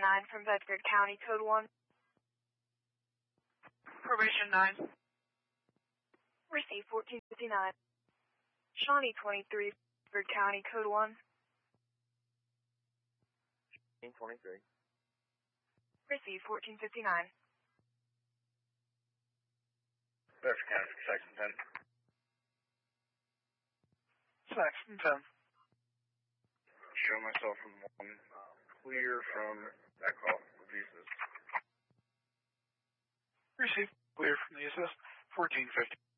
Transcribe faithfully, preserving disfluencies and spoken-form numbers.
nine from Bedford County, code one. Probation nine. Receive fourteen fifty-nine. Shawnee twenty-three, Bedford County, code one. fourteen twenty-three. Receive fourteen fifty-nine. Bedford County, Saxon ten. Saxon ten. Show myself from one. Uh, clear from that call with the assist. Receive clear from the assist. fourteen fifty.